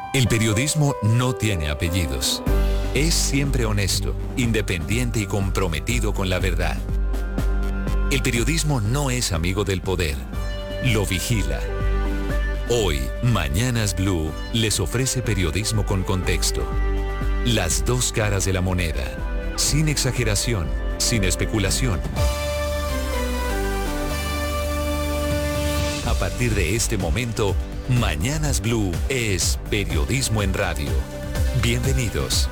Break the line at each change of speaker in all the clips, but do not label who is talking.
El periodismo no tiene apellidos. Es siempre honesto, independiente y comprometido con la verdad. El periodismo no es amigo del poder, lo vigila. Hoy, Mañanas Blue les ofrece periodismo con contexto. Las dos caras de la moneda, sin exageración, sin especulación. A partir de este momento, Mañanas Blue es periodismo en radio. Bienvenidos.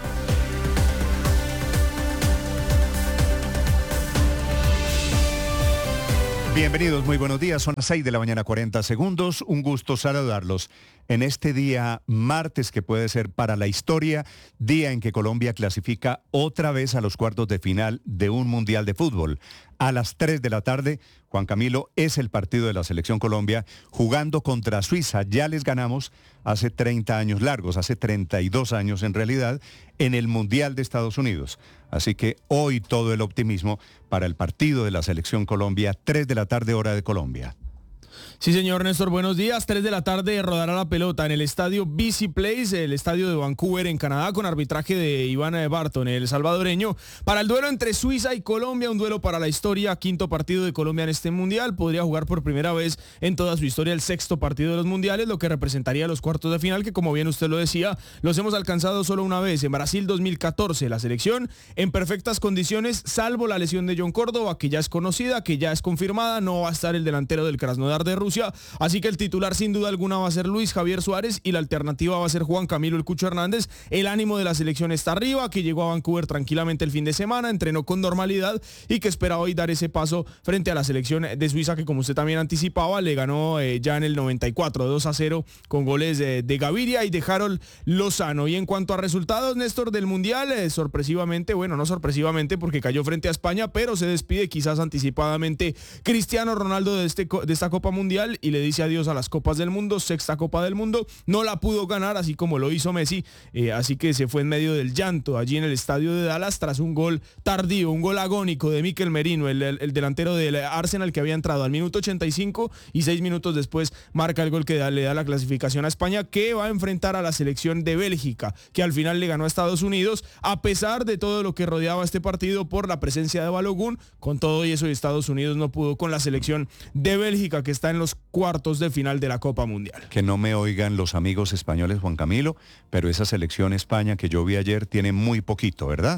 Bienvenidos, muy buenos días. Son las 6 de la mañana, 40 segundos. Un gusto saludarlos en este día martes que puede ser para la historia, día en que Colombia clasifica otra vez a los cuartos de final de un Mundial de Fútbol. A las 3 de la tarde, Juan Camilo, es el partido de la Selección Colombia jugando contra Suiza. Ya les ganamos hace 30 años largos, hace 32 años en realidad, en el Mundial de Estados Unidos. Así que hoy todo el optimismo para el partido de la Selección Colombia, 3 de la tarde, hora de Colombia.
Sí, señor Néstor, buenos días. 3 de la tarde rodará la pelota en el estadio BC Place, el estadio de Vancouver en Canadá, con arbitraje de Iván Barton, el salvadoreño, para el duelo entre Suiza y Colombia, un duelo para la historia, quinto partido de Colombia en este mundial. Podría jugar por primera vez en toda su historia el sexto partido de los mundiales, lo que representaría los cuartos de final, que como bien usted lo decía, los hemos alcanzado solo una vez, en Brasil 2014. La selección en perfectas condiciones, salvo la lesión de John Córdoba, que ya es conocida, que ya es confirmada. No va a estar el delantero del Krasnodar de Rusia, así que el titular sin duda alguna va a ser Luis Javier Suárez y la alternativa va a ser Juan Camilo El Cucho Hernández. El ánimo de la selección está arriba, que llegó a Vancouver tranquilamente el fin de semana, entrenó con normalidad y que espera hoy dar ese paso frente a la selección de Suiza, que como usted también anticipaba, le ganó ya en el 94, 2-0 con goles de Gaviria y de Harold Lozano. Y en cuanto a resultados, Néstor, del Mundial, sorpresivamente, bueno, no sorpresivamente porque cayó frente a España, pero se despide quizás anticipadamente Cristiano Ronaldo de esta Copa Mundial y le dice adiós a las Copas del Mundo, sexta Copa del Mundo. No la pudo ganar, así como lo hizo Messi, así que se fue en medio del llanto allí en el estadio de Dallas tras un gol tardío, un gol agónico de Mikel Merino, el delantero del Arsenal, que había entrado al minuto 85 y 6 minutos después marca el gol que le da la clasificación a España, que va a enfrentar a la selección de Bélgica, que al final le ganó a Estados Unidos, a pesar de todo lo que rodeaba este partido por la presencia de Balogun. Con todo y eso, Estados Unidos no pudo con la selección de Bélgica, que está en los cuartos de final de la Copa Mundial.
Que no me oigan los amigos españoles, Juan Camilo, pero esa selección España que yo vi ayer tiene muy poquito, ¿verdad?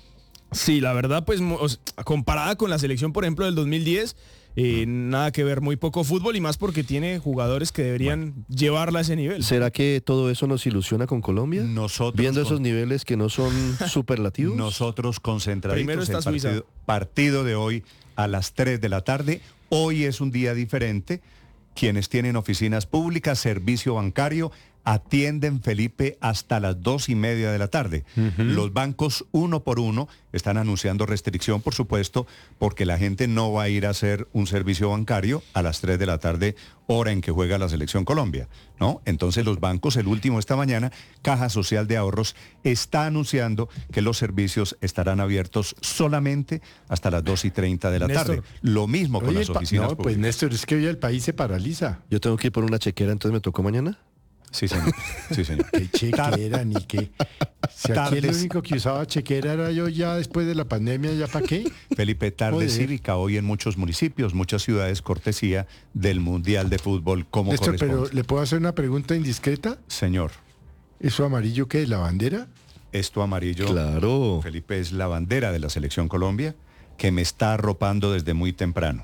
Sí, la verdad, pues comparada con la selección, por ejemplo, del 2010, nada que ver, muy poco fútbol, y más porque tiene jugadores que deberían llevarla a ese nivel.
¿Será que todo eso nos ilusiona con Colombia? Viendo esos niveles que no son superlativos.
Nosotros concentraditos.
Primero está Suiza.
Partido de hoy a las 3 de la tarde. Hoy es un día diferente. Quienes tienen oficinas públicas, servicio bancario, atienden, Felipe, hasta las 2:30 de la tarde. Los bancos, uno por uno, están anunciando restricción, por supuesto, porque la gente no va a ir a hacer un servicio bancario a las 3 de la tarde, hora en que juega la Selección Colombia, ¿no? Entonces los bancos, el último esta mañana, Caja Social de Ahorros, está anunciando que los servicios estarán abiertos solamente hasta las 2:30 de la tarde. Lo mismo con las oficinas públicas.
Pues Néstor, es que hoy el país se paraliza.
Yo tengo que ir por una chequera, entonces me tocó mañana.
Sí, señor. Sí, señor.
¿Qué chequera ni qué? Si aquí el único que usaba chequera era yo, ya después de la pandemia, ¿ya para qué?
Felipe, tarde cívica hoy en muchos municipios, muchas ciudades, cortesía del Mundial de Fútbol, como
Néstor,
corresponde.
pero ¿le puedo hacer una pregunta indiscreta?
Señor.
¿Eso amarillo qué es, la bandera?
Esto amarillo,
claro,
Felipe, es la bandera de la Selección Colombia, que me está arropando desde muy temprano.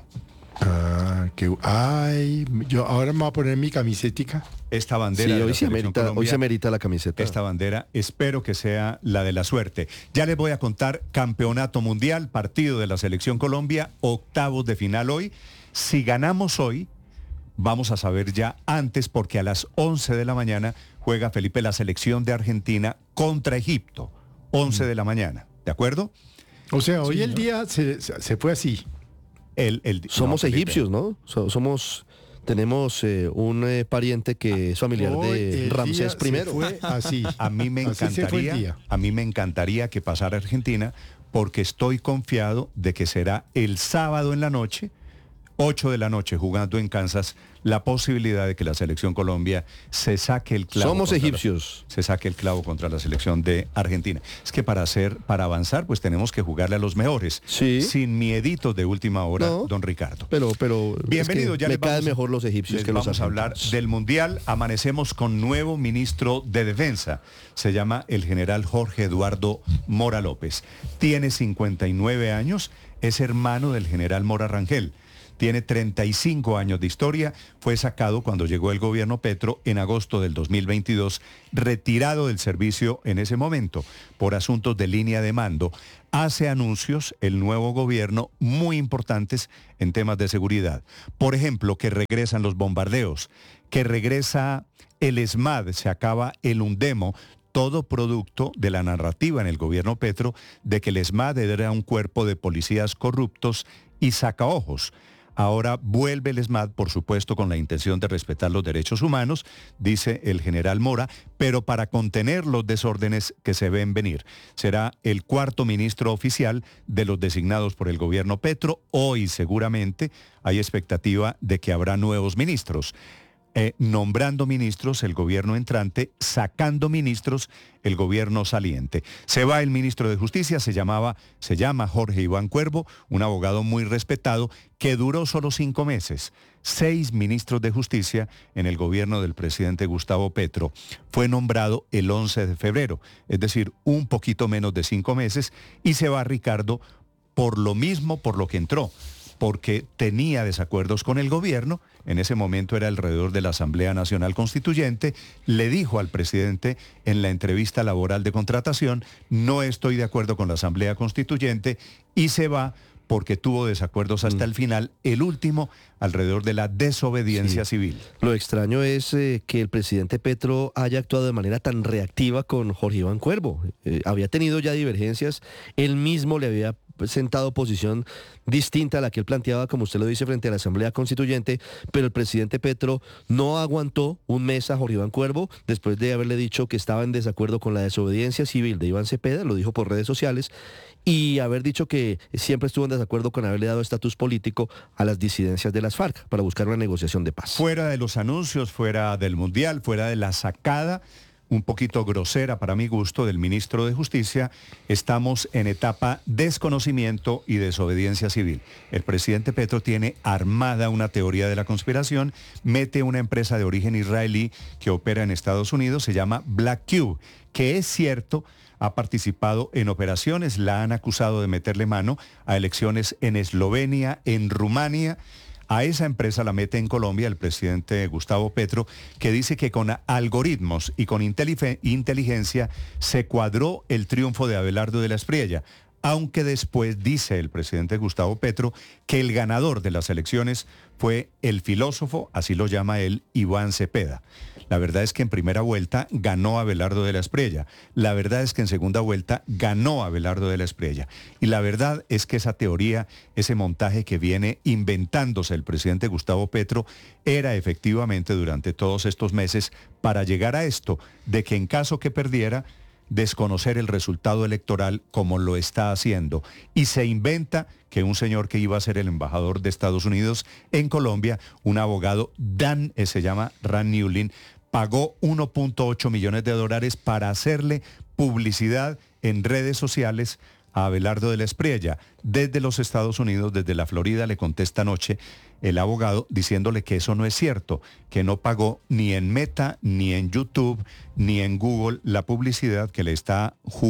Yo ahora me voy a poner mi camisetica.
Esta bandera
sí,
de la Selección Colombia,
hoy se merita la camiseta.
Esta bandera, espero que sea la de la suerte. Ya les voy a contar Campeonato Mundial, partido de la Selección Colombia, octavos de final hoy. Si ganamos hoy, vamos a saber ya antes, porque a las 11 de la mañana juega, Felipe, la selección de Argentina contra Egipto. 11 de la mañana, ¿de acuerdo?
O sea, hoy el día se fue así.
Somos egipcios, ¿no? Tenemos un pariente que es familiar de Ramsés I.
Fue así.
A mí me encantaría que pasara Argentina, porque estoy confiado de que será el sábado en la noche 8 de la noche, jugando en Kansas, la posibilidad de que la selección Colombia se saque el clavo.
Somos egipcios.
Se saque el clavo contra la selección de Argentina. Es que para avanzar, pues tenemos que jugarle a los mejores.
Sí.
Sin mieditos de última hora, no, don Ricardo.
Pero
bienvenido,
es que ya me caen mejor los egipcios que los
argentinos. Vamos a hablar del Mundial. Amanecemos con nuevo ministro de Defensa. Se llama el general Jorge Eduardo Mora López. Tiene 59 años, es hermano del general Mora Rangel. Tiene 35 años de historia, fue sacado cuando llegó el gobierno Petro en agosto del 2022, retirado del servicio en ese momento por asuntos de línea de mando. Hace anuncios el nuevo gobierno muy importantes en temas de seguridad. Por ejemplo, que regresan los bombardeos, que regresa el ESMAD, se acaba el UNDEMO, todo producto de la narrativa en el gobierno Petro de que el ESMAD era un cuerpo de policías corruptos y sacaojos. Ahora vuelve el ESMAD, por supuesto, con la intención de respetar los derechos humanos, dice el general Mora, pero para contener los desórdenes que se ven venir. Será el cuarto ministro oficial de los designados por el gobierno Petro. Hoy seguramente hay expectativa de que habrá nuevos ministros. Nombrando ministros el gobierno entrante, sacando ministros el gobierno saliente. Se va el ministro de Justicia, se llama Jorge Iván Cuervo, un abogado muy respetado que duró solo 5 meses. 6 ministros de Justicia en el gobierno del presidente Gustavo Petro. Fue nombrado el 11 de febrero, es decir, un poquito menos de 5 meses, y se va Ricardo por lo mismo por lo que entró, porque tenía desacuerdos con el gobierno, en ese momento era alrededor de la Asamblea Nacional Constituyente, le dijo al presidente en la entrevista laboral de contratación, no estoy de acuerdo con la Asamblea Constituyente, y se va porque tuvo desacuerdos hasta el final, el último alrededor de la desobediencia civil.
Lo extraño es que el presidente Petro haya actuado de manera tan reactiva con Jorge Iván Cuervo. Había tenido ya divergencias, él mismo le había sentado posición distinta a la que él planteaba, como usted lo dice, frente a la Asamblea Constituyente, pero el presidente Petro no aguantó un mes a Jorge Iván Cuervo después de haberle dicho que estaba en desacuerdo con la desobediencia civil de Iván Cepeda, lo dijo por redes sociales, y haber dicho que siempre estuvo en desacuerdo con haberle dado estatus político a las disidencias de las FARC para buscar una negociación de paz.
Fuera de los anuncios, fuera del Mundial, fuera de la sacada un poquito grosera para mi gusto del ministro de Justicia, estamos en etapa desconocimiento y desobediencia civil. El presidente Petro tiene armada una teoría de la conspiración, mete una empresa de origen israelí que opera en Estados Unidos, se llama Black Cube, que es cierto, ha participado en operaciones, la han acusado de meterle mano a elecciones en Eslovenia, en Rumania. A esa empresa la mete en Colombia el presidente Gustavo Petro, que dice que con algoritmos y con inteligencia se cuadró el triunfo de Abelardo de la Espriella, aunque después dice el presidente Gustavo Petro que el ganador de las elecciones fue el filósofo, así lo llama él, Iván Cepeda. La verdad es que en primera vuelta ganó Abelardo de la Espriella. La verdad es que en segunda vuelta ganó Abelardo de la Espriella. Y la verdad es que esa teoría, ese montaje que viene inventándose el presidente Gustavo Petro, era efectivamente durante todos estos meses para llegar a esto, de que en caso que perdiera, desconocer el resultado electoral como lo está haciendo. Y se inventa que un señor que iba a ser el embajador de Estados Unidos en Colombia, un abogado, se llama Rand Newlin, pagó $1.8 millones para hacerle publicidad en redes sociales a Abelardo de la Espriella. Desde los Estados Unidos, desde la Florida, le contesta anoche el abogado diciéndole que eso no es cierto, que no pagó ni en Meta, ni en YouTube, ni en Google la publicidad que le está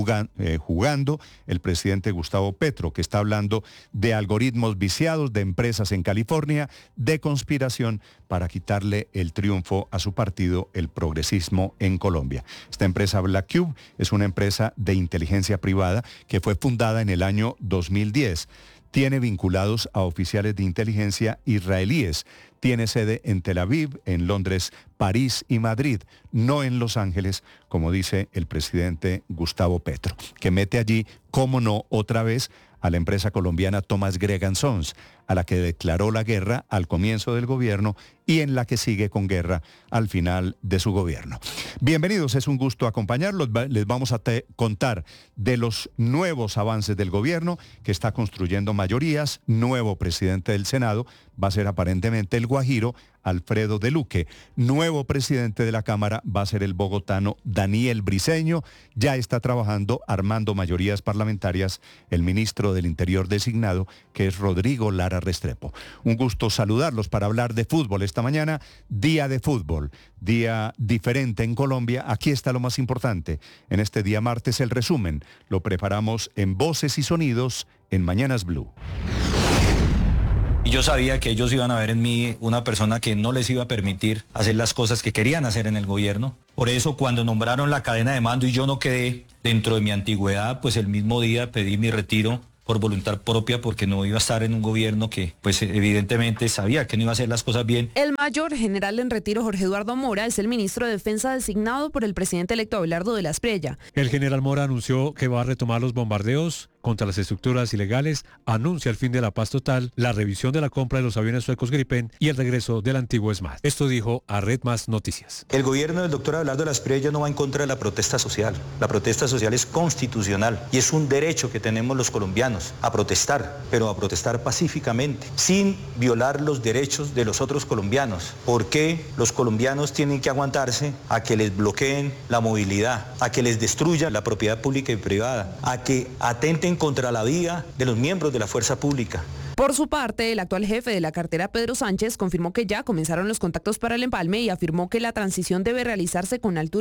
jugando el presidente Gustavo Petro, que está hablando de algoritmos viciados, de empresas en California, de conspiración para quitarle el triunfo a su partido, el progresismo en Colombia. Esta empresa Black Cube es una empresa de inteligencia privada que fue fundada en el año 2010. Tiene vinculados a oficiales de inteligencia israelíes. Tiene sede en Tel Aviv, en Londres, París y Madrid, no en Los Ángeles, como dice el presidente Gustavo Petro, que mete allí, cómo no, otra vez a la empresa colombiana Thomas Gregg & Sons, a la que declaró la guerra al comienzo del gobierno y en la que sigue con guerra al final de su gobierno. Bienvenidos, es un gusto acompañarlos. Les vamos a contar de los nuevos avances del gobierno que está construyendo mayorías. Nuevo presidente del Senado va a ser aparentemente el guajiro Alfredo de Luque. Nuevo presidente de la Cámara va a ser el bogotano Daniel Briceño. Ya está trabajando, armando mayorías parlamentarias, el ministro del Interior designado, que es Rodrigo Lara Restrepo. Un gusto saludarlos para hablar de fútbol esta mañana. Día de fútbol, día diferente en Colombia. Aquí está lo más importante. En este día martes el resumen lo preparamos en Voces y Sonidos en Mañanas Blue.
Y yo sabía que ellos iban a ver en mí una persona que no les iba a permitir hacer las cosas que querían hacer en el gobierno. Por eso cuando nombraron la cadena de mando y yo no quedé dentro de mi antigüedad, pues el mismo día pedí mi retiro por voluntad propia, porque no iba a estar en un gobierno que pues evidentemente sabía que no iba a hacer las cosas bien.
El mayor general en retiro Jorge Eduardo Mora es el ministro de Defensa designado por el presidente electo Abelardo de la Espriella.
El general Mora anunció que va a retomar los bombardeos contra las estructuras ilegales, anuncia el fin de la paz total, la revisión de la compra de los aviones suecos Gripen y el regreso del antiguo SMAT. Esto dijo a Red Más Noticias.
El gobierno del doctor Abelardo de la Espriella no va en contra de la protesta social. La protesta social es constitucional y es un derecho que tenemos los colombianos a protestar, pero a protestar pacíficamente, sin violar los derechos de los otros colombianos. ¿Por qué los colombianos tienen que aguantarse a que les bloqueen la movilidad, a que les destruyan la propiedad pública y privada, a que atenten contra la vida de los miembros de la fuerza pública?
Por su parte, el actual jefe de la cartera, Pedro Sánchez, confirmó que ya comenzaron los contactos para el empalme y afirmó que la transición debe realizarse con altura